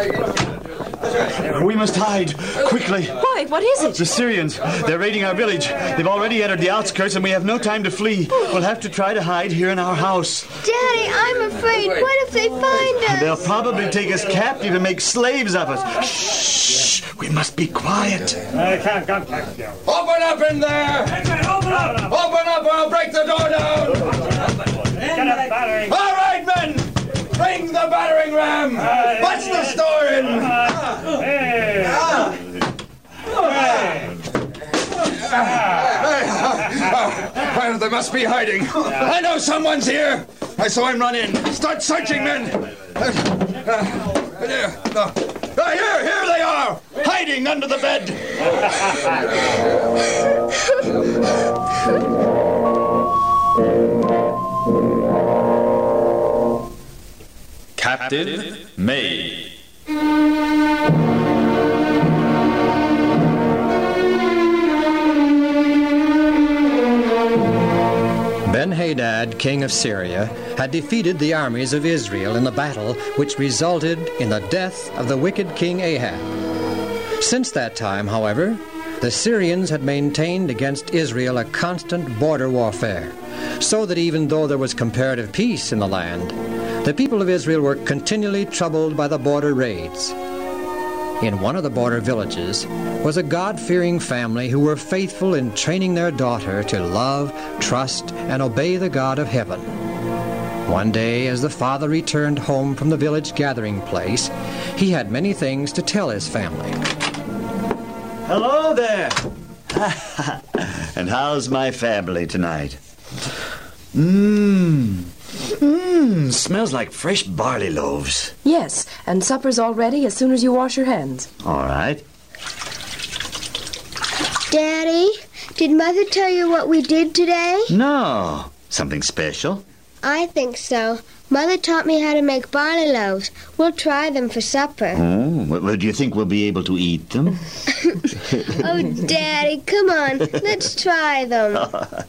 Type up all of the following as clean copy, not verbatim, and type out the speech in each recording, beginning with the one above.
We must hide, quickly. Why? What is it? The Syrians, they're raiding our village. They've already entered the outskirts and we have no time to flee. We'll have to try to hide here in our house. Daddy, I'm afraid. What if they find us? They'll probably take us captive and make slaves of us. Shh! We must be quiet. Open up in there! Open up or I'll break the door down! All right, men! Bring the battering ram! What's the story? Well, they must be hiding. I know someone's here. I saw him run in. Start searching, men. Here they are, hiding under the bed. Captive made. Ben-Hadad, king of Syria, had defeated the armies of Israel in the battle which resulted in the death of the wicked king Ahab. Since that time, however, the Syrians had maintained against Israel a constant border warfare, so that even though there was comparative peace in the land, the people of Israel were continually troubled by the border raids. In one of the border villages was a God-fearing family who were faithful in training their daughter to love, trust, and obey the God of heaven. One day, as the father returned home from the village gathering place, he had many things to tell his family. Hello there. And how's my family tonight? Smells like fresh barley loaves. Yes, and supper's all ready as soon as you wash your hands. All right. Daddy, did Mother tell you what we did today? No. Something special? I think so. Mother taught me how to make barley loaves. We'll try them for supper. Oh, well, do you think we'll be able to eat them? Oh, Daddy, come on. Let's try them.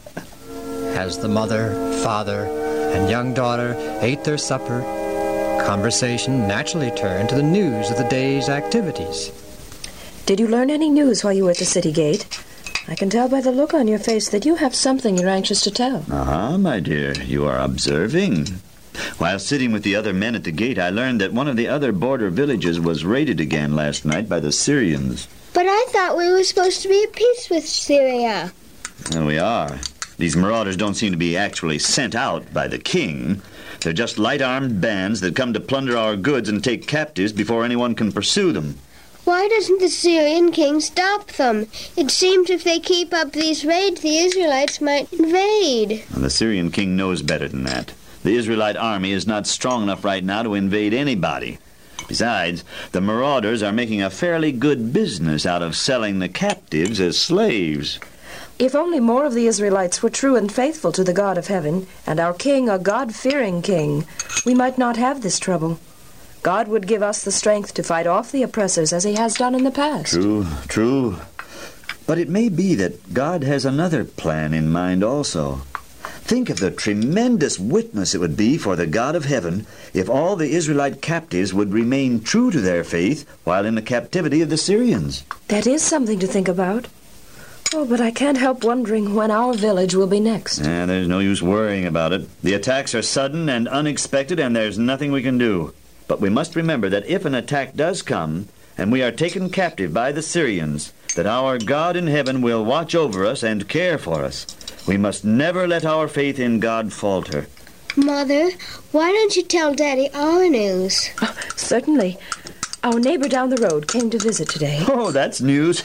As the mother, father, and young daughter ate their supper, conversation naturally turned to the news of the day's activities. Did you learn any news while you were at the city gate? I can tell by the look on your face that you have something you're anxious to tell. My dear, you are observing. While sitting with the other men at the gate, I learned that one of the other border villages was raided again last night by the Syrians. But I thought we were supposed to be at peace with Syria. Well, we are. These marauders don't seem to be actually sent out by the king. They're just light-armed bands that come to plunder our goods and take captives before anyone can pursue them. Why doesn't the Syrian king stop them? It seems if they keep up these raids, the Israelites might invade. Well, the Syrian king knows better than that. The Israelite army is not strong enough right now to invade anybody. Besides, the marauders are making a fairly good business out of selling the captives as slaves. If only more of the Israelites were true and faithful to the God of heaven, and our king a God-fearing king, we might not have this trouble. God would give us the strength to fight off the oppressors as he has done in the past. True. But it may be that God has another plan in mind also. Think of the tremendous witness it would be for the God of heaven if all the Israelite captives would remain true to their faith while in the captivity of the Syrians. That is something to think about. Oh, but I can't help wondering when our village will be next. There's no use worrying about it. The attacks are sudden and unexpected, and there's nothing we can do. But we must remember that if an attack does come, and we are taken captive by the Syrians, that our God in heaven will watch over us and care for us. We must never let our faith in God falter. Mother, why don't you tell Daddy our news? Oh, certainly. Our neighbor down the road came to visit today. Oh, that's news.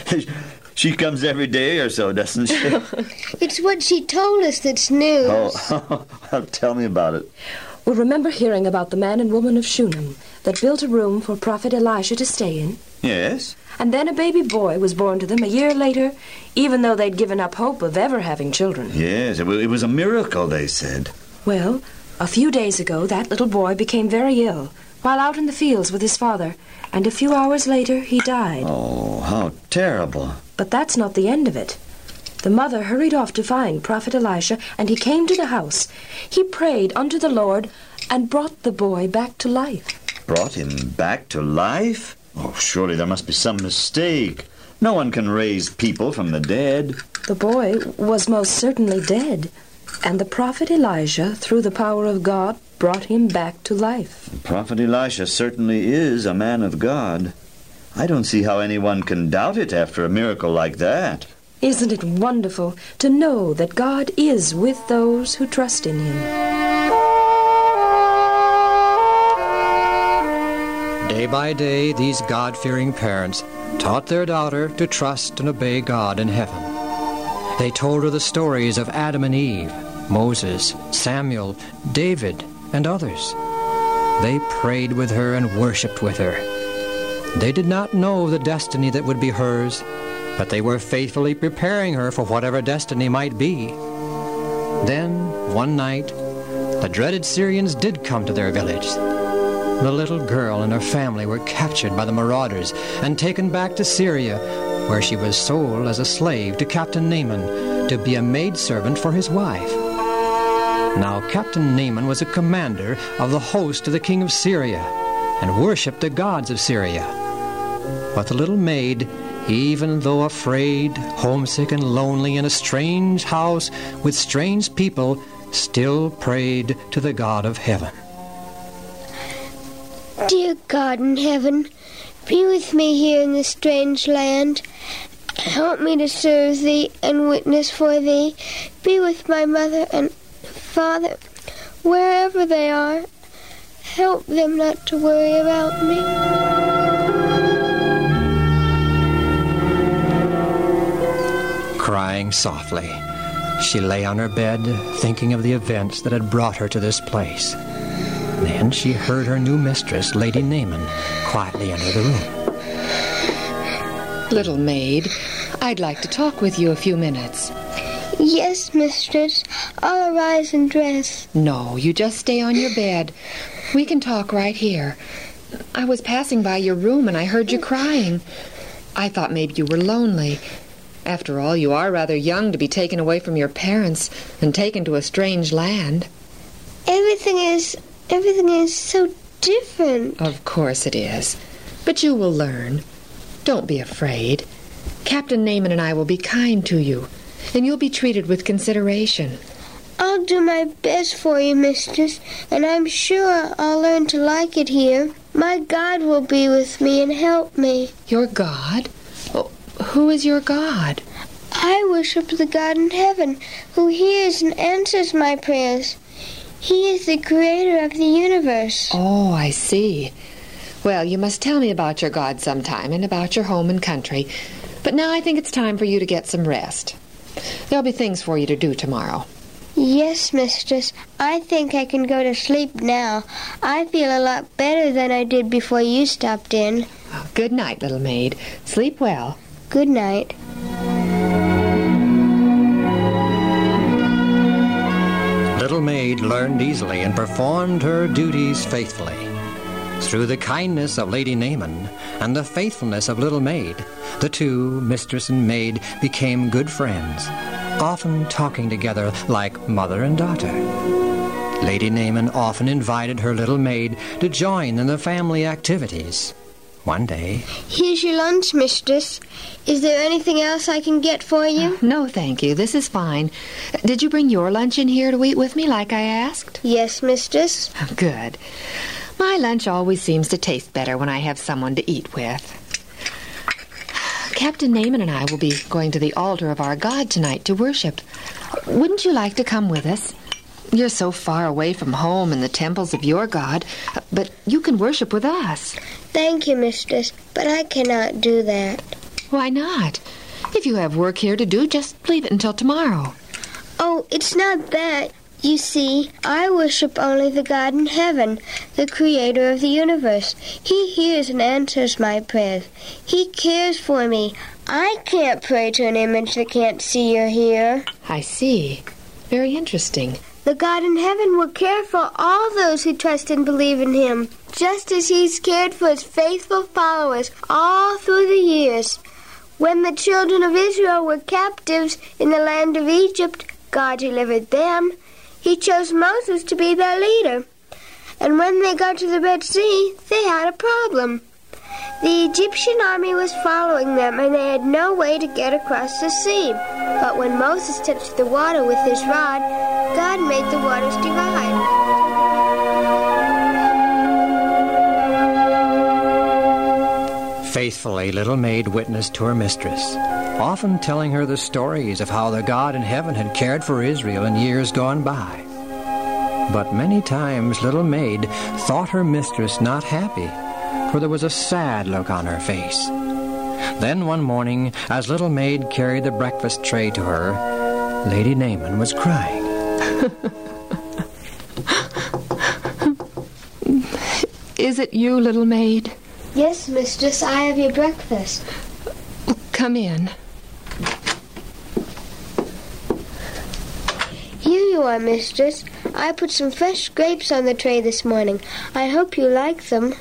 She comes every day or so, doesn't she? It's what she told us that's news. Oh, well, tell me about it. Well, remember hearing about the man and woman of Shunem that built a room for Prophet Elisha to stay in? Yes. And then a baby boy was born to them a year later, even though they'd given up hope of ever having children. Yes, it was a miracle, they said. Well, a few days ago, that little boy became very ill while out in the fields with his father, and a few hours later, he died. Oh, how terrible. But that's not the end of it. The mother hurried off to find Prophet Elisha, and he came to the house. He prayed unto the Lord and brought the boy back to life. Brought him back to life? Oh, surely there must be some mistake. No one can raise people from the dead. The boy was most certainly dead, and the prophet Elijah, through the power of God, brought him back to life. Prophet Elisha certainly is a man of God. I don't see how anyone can doubt it after a miracle like that. Isn't it wonderful to know that God is with those who trust in Him? Day by day, these God-fearing parents taught their daughter to trust and obey God in heaven. They told her the stories of Adam and Eve, Moses, Samuel, David, and others. They prayed with her and worshipped with her. They did not know the destiny that would be hers, but they were faithfully preparing her for whatever destiny might be. Then, one night, the dreaded Syrians did come to their village. The little girl and her family were captured by the marauders and taken back to Syria, where she was sold as a slave to Captain Naaman to be a maidservant for his wife. Now Captain Naaman was a commander of the host of the king of Syria and worshipped the gods of Syria. But the little maid, even though afraid, homesick, and lonely in a strange house with strange people, still prayed to the God of heaven. Dear God in heaven, be with me here in this strange land. Help me to serve Thee and witness for Thee. Be with my mother and father, wherever they are. Help them not to worry about me. Crying softly, she lay on her bed, thinking of the events that had brought her to this place. Then she heard her new mistress, Lady Naaman, quietly enter the room. Little maid, I'd like to talk with you a few minutes. Yes, mistress. I'll arise and dress. No, you just stay on your bed. We can talk right here. I was passing by your room and I heard you crying. I thought maybe you were lonely. After all, you are rather young to be taken away from your parents and taken to a strange land. Everything is so different. Of course it is. But you will learn. Don't be afraid. Captain Naaman and I will be kind to you, and you'll be treated with consideration. I'll do my best for you, mistress, and I'm sure I'll learn to like it here. My God will be with me and help me. Your God? Oh, who is your God? I worship the God in heaven, who hears and answers my prayers. He is the creator of the universe. Oh, I see. Well, you must tell me about your God sometime and about your home and country. But now I think it's time for you to get some rest. There'll be things for you to do tomorrow. Yes, mistress. I think I can go to sleep now. I feel a lot better than I did before you stopped in. Well, good night, little maid. Sleep well. Good night. Little maid learned easily and performed her duties faithfully. Through the kindness of Lady Naaman and the faithfulness of little maid, the two, mistress and maid, became good friends, often talking together like mother and daughter. Lady Naaman often invited her little maid to join in the family activities. One day... Here's your lunch, mistress. Is there anything else I can get for you? No, thank you. This is fine. Did you bring your lunch in here to eat with me like I asked? Yes, mistress. Good. My lunch always seems to taste better when I have someone to eat with. Captain Naaman and I will be going to the altar of our God tonight to worship. Wouldn't you like to come with us? You're so far away from home and the temples of your God, but you can worship with us. Thank you, mistress, but I cannot do that. Why not? If you have work here to do, just leave it until tomorrow. Oh, it's not that. You see, I worship only the God in heaven, the creator of the universe. He hears and answers my prayers. He cares for me. I can't pray to an image that can't see or hear. I see. Very interesting. The God in heaven will care for all those who trust and believe in Him, just as He's cared for His faithful followers all through the years. When the children of Israel were captives in the land of Egypt, God delivered them. He chose Moses to be their leader. and when they got to the Red Sea, they had a problem. The Egyptian army was following them, and they had no way to get across the sea. But when Moses touched the water with his rod, God made the waters divide. Faithfully, little maid witnessed to her mistress, often telling her the stories of how the God in heaven had cared for Israel in years gone by. But many times little maid thought her mistress not happy, for there was a sad look on her face. Then one morning, as little maid carried the breakfast tray to her, Lady Naaman was crying. Is it you, little maid? Yes, mistress, I have your breakfast. Come in. Here you are, mistress. I put some fresh grapes on the tray this morning. I hope you like them.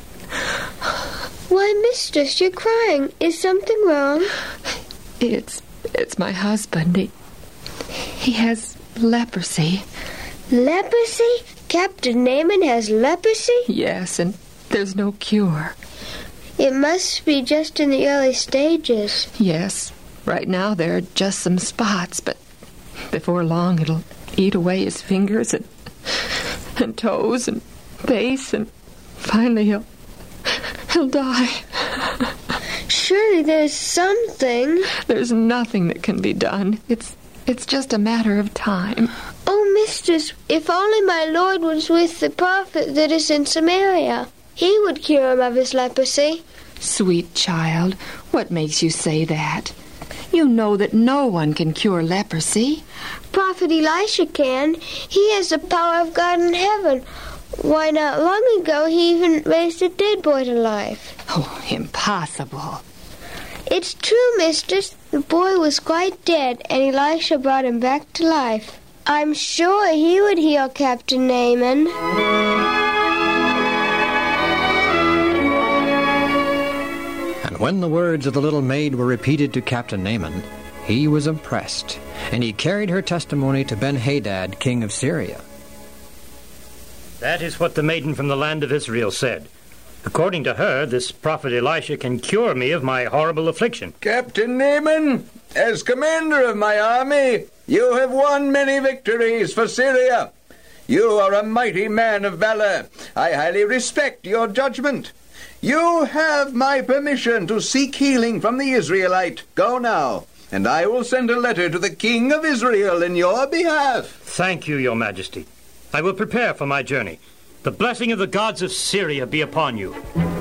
Why, mistress, you're crying. Is something wrong? It's my husband. He has leprosy. Leprosy? Captain Naaman has leprosy? Yes, and there's no cure. It must be just in the early stages. Yes, right now there are just some spots, but before long it'll eat away his fingers and toes and face, and finally he'll die. Surely there's something. There's nothing that can be done. It's just a matter of time. Oh, mistress, if only my Lord was with the prophet that is in Samaria. He would cure him of his leprosy. Sweet child, what makes you say that? You know that no one can cure leprosy. Prophet Elisha can. He has the power of God in heaven. Why, not long ago he even raised a dead boy to life. Oh, impossible. It's true, mistress. The boy was quite dead, and Elisha brought him back to life. I'm sure he would heal Captain Naaman. And when the words of the little maid were repeated to Captain Naaman, he was impressed, and he carried her testimony to Ben-Hadad, king of Syria. That is what the maiden from the land of Israel said. According to her, this prophet Elisha can cure me of my horrible affliction. Captain Naaman, as commander of my army, you have won many victories for Syria. You are a mighty man of valor. I highly respect your judgment. You have my permission to seek healing from the Israelite. Go now, and I will send a letter to the king of Israel in your behalf. Thank you, your majesty. I will prepare for my journey. The blessing of the gods of Syria be upon you.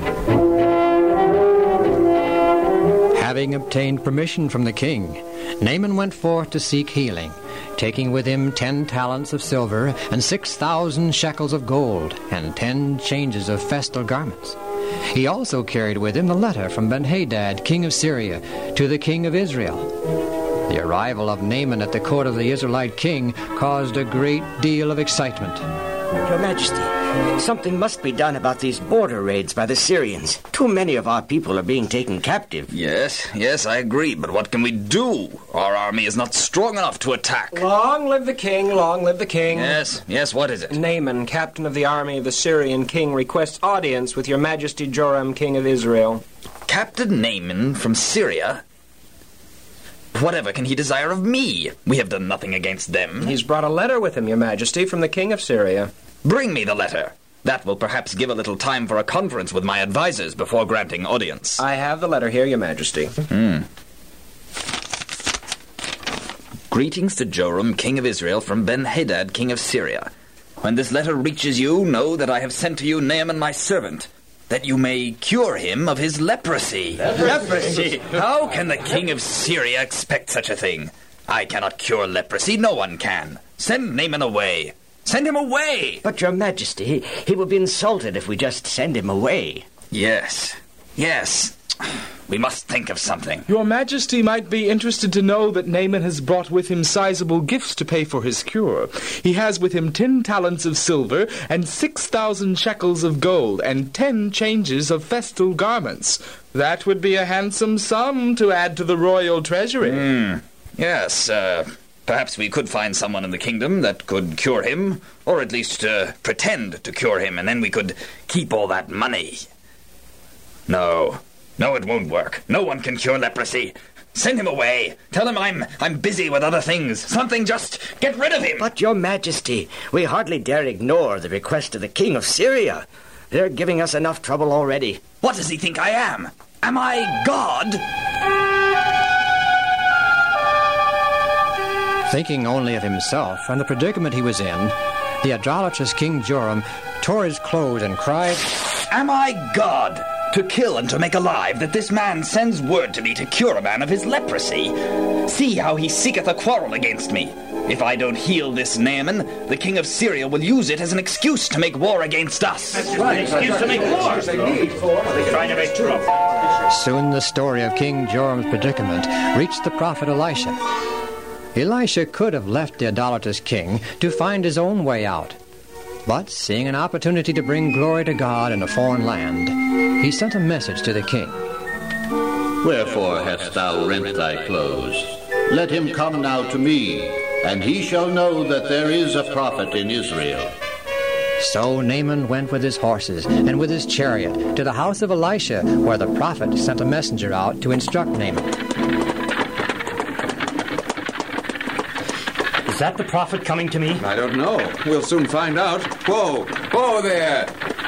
Having obtained permission from the king, Naaman went forth to seek healing, taking with him 10 talents of silver and 6,000 shekels of gold and 10 changes of festal garments. He also carried with him the letter from Ben-Hadad, king of Syria, to the king of Israel. The arrival of Naaman at the court of the Israelite king caused a great deal of excitement. Your Majesty, something must be done about these border raids by the Syrians. Too many of our people are being taken captive. Yes, I agree, but what can we do? Our army is not strong enough to attack. Long live the king, long live the king. Yes, what is it? Naaman, captain of the army of the Syrian king, requests audience with your Majesty Joram, king of Israel. Captain Naaman from Syria? Whatever can he desire of me? We have done nothing against them. He's brought a letter with him, your Majesty, from the king of Syria. Bring me the letter. That will perhaps give a little time for a conference with my advisors before granting audience. I have the letter here, your Majesty. Greetings to Joram, king of Israel, from Ben-Hadad, king of Syria. When this letter reaches you, know that I have sent to you Naaman, my servant, that you may cure him of his leprosy. Leprosy? How can the king of Syria expect such a thing? I cannot cure leprosy. No one can. Send Naaman away. Send him away! But, Your Majesty, he will be insulted if we just send him away. Yes. We must think of something. Your Majesty might be interested to know that Naaman has brought with him sizable gifts to pay for his cure. He has with him 10 talents of silver and 6,000 shekels of gold and 10 changes of festal garments. That would be a handsome sum to add to the royal treasury. Yes, Perhaps we could find someone in the kingdom that could cure him, or at least pretend to cure him, and then we could keep all that money. No, it won't work. No one can cure leprosy. Send him away. Tell him I'm busy with other things. Something, just get rid of him. But, Your Majesty, we hardly dare ignore the request of the King of Syria. They're giving us enough trouble already. What does he think I am? Am I God? Thinking only of himself and the predicament he was in, the idolatrous King Joram tore his clothes and cried, Am I God? To kill and to make alive, that this man sends word to me to cure a man of his leprosy. See how he seeketh a quarrel against me. If I don't heal this Naaman, the king of Syria will use it as an excuse to make war against us. That's right. An excuse to make war. They're trying to make trouble. Soon the story of King Joram's predicament reached the prophet Elisha. Elisha could have left the idolatrous king to find his own way out. But, seeing an opportunity to bring glory to God in a foreign land, he sent a message to the king. Wherefore hast thou rent thy clothes? Let him come now to me, and he shall know that there is a prophet in Israel. So Naaman went with his horses and with his chariot to the house of Elisha, where the prophet sent a messenger out to instruct Naaman. Is that the prophet coming to me? I don't know. We'll soon find out. Whoa there!